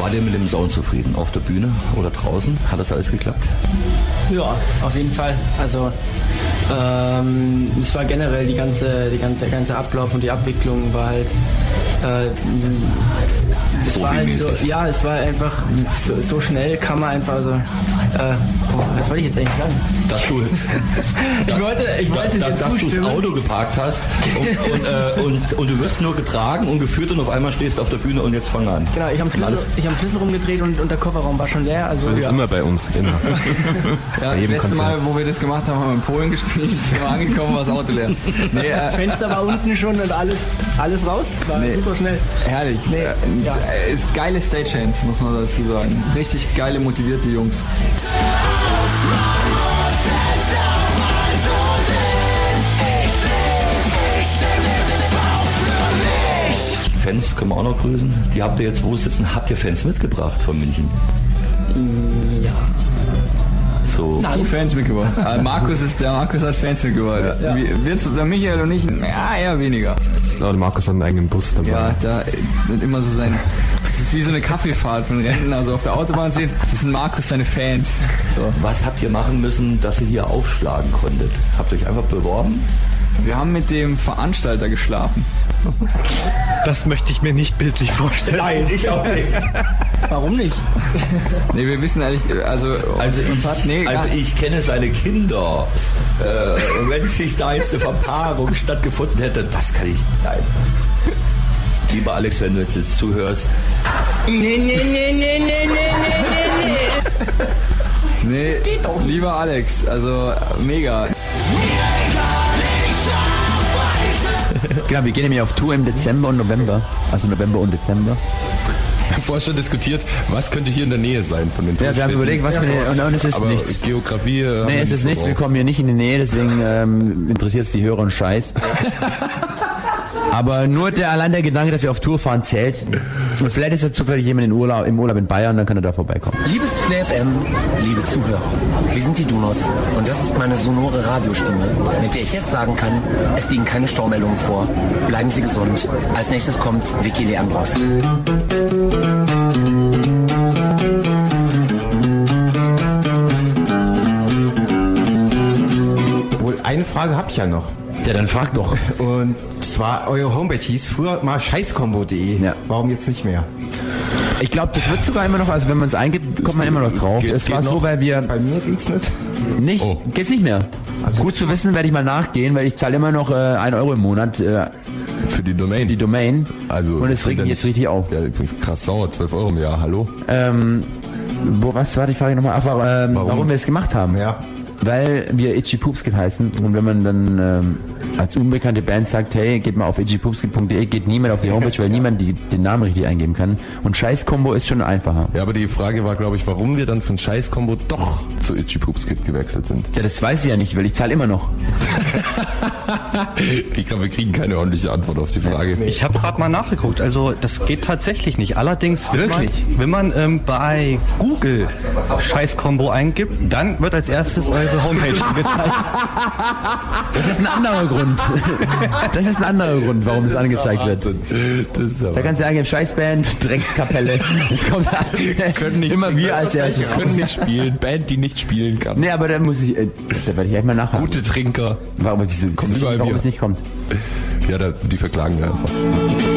War der mit dem Sound zufrieden? Auf der Bühne oder draußen? Hat das alles geklappt? Ja, auf jeden Fall. Also es war generell der ganze Ablauf und die Abwicklung war halt es war halt so, ja, es war einfach so schnell kann man einfach so was wollte ich jetzt eigentlich sagen? Dass du das Auto geparkt hast und du wirst nur getragen und geführt und auf einmal stehst du auf der Bühne und jetzt fang an. Genau, ich habe Schlüssel rumgedreht und der Kofferraum war schon leer. Also so ist es immer bei uns. Immer. Ja, das letzte Mal, wo wir das gemacht haben, haben wir in Polen gespielt, sind wir angekommen, war das Auto leer. Nee, Fenster war unten schon und alles raus, war super schnell. Herrlich. Nee, ist geile Stagehands, muss man dazu sagen. Richtig geile, motivierte Jungs. Fans können wir auch noch grüßen. Die habt ihr jetzt wo sitzen? Habt ihr Fans mitgebracht von München? Ja. So. Du Fans mitgebracht. Markus hat Fans mitgebracht. Ja. Der Michael und ich, ja, eher weniger. Ja, Markus hat einen eigenen Bus dabei. Ja, da wird immer so sein. Das ist wie so eine Kaffeefahrt von Rentner, also auf der Autobahn sehen. Das sind Markus seine Fans. So. Was habt ihr machen müssen, dass ihr hier aufschlagen konntet? Habt ihr euch einfach beworben? Wir haben mit dem Veranstalter geschlafen. Das möchte ich mir nicht bildlich vorstellen. Nein, ich auch nicht. Warum nicht? Nee, wir wissen ehrlich, also ich kenne seine Kinder. Und wenn sich da jetzt eine Verpaarung stattgefunden hätte, das kann ich. Nein. Lieber Alex, wenn du jetzt zuhörst. Nee, lieber Alex, also mega. Genau, wir gehen nämlich auf Tour im Dezember und November. Also November und Dezember. Wir haben vorher schon diskutiert, was könnte hier in der Nähe sein von den Ja, wir haben überlegt, was und es ist aber nichts. Geografie. Nee, es ist nichts, wir kommen hier nicht in die Nähe, deswegen interessiert es die Hörer und Scheiß. Aber nur allein der Gedanke, dass wir auf Tour fahren, zählt. Und vielleicht ist ja zufällig jemand im Urlaub in Bayern, dann kann er da vorbeikommen. Liebes Flair FM, liebe Zuhörer, wir sind die Donuts und das ist meine sonore Radiostimme, mit der ich jetzt sagen kann, es liegen keine Staumeldungen vor. Bleiben Sie gesund. Als nächstes kommt Vicky Leandros. Wohl, eine Frage habe ich ja noch. Ja, dann frag doch. Und zwar, eure Homepage hieß früher mal scheißkombo.de. Ja. Warum jetzt nicht mehr? Ich glaube, das wird sogar immer noch, also wenn man es eingibt, kommt man immer noch drauf. Es war so, weil wir... Bei mir ging's nicht. Nicht? Oh. Geht's nicht mehr? Also gut zu wissen, werde ich mal nachgehen, weil ich zahle immer noch 1 Euro im Monat für die Domain. Also, und es regt mich jetzt richtig auf. Ja, ich bin krass sauer, 12 Euro im Jahr, hallo? Was war die Frage nochmal? Warum wir es gemacht haben. Ja. Weil wir Itchy Poopskit heißen und wenn man dann als unbekannte Band sagt, hey, geht mal auf itchypoopskit.de, geht niemand auf die Homepage, weil niemand den Namen richtig eingeben kann. Und Scheiß-Kombo ist schon einfacher. Ja, aber die Frage war, glaube ich, warum wir dann von Scheiß-Kombo doch zu Itchy Poopskit gewechselt sind. Ja, das weiß ich ja nicht, weil ich zahle immer noch. Ich glaube, wir kriegen keine ordentliche Antwort auf die Frage. Ich habe gerade mal nachgeguckt, also das geht tatsächlich nicht. Allerdings, wenn man bei Google Scheiß-Kombo eingibt, dann wird als erstes eure Homepage angezeigt. Das ist ein anderer Grund. Das ist ein anderer Grund, warum es angezeigt wird. Da kannst du eingeben, Scheißband, Dreckskapelle. Das kommt immer wir als erstes. Können nicht spielen, Band, die nicht spielen kann. Nee, aber da werde ich echt mal nachhaken. Gute Trinker. Warum es nicht kommt. Ja, die verklagen wir einfach.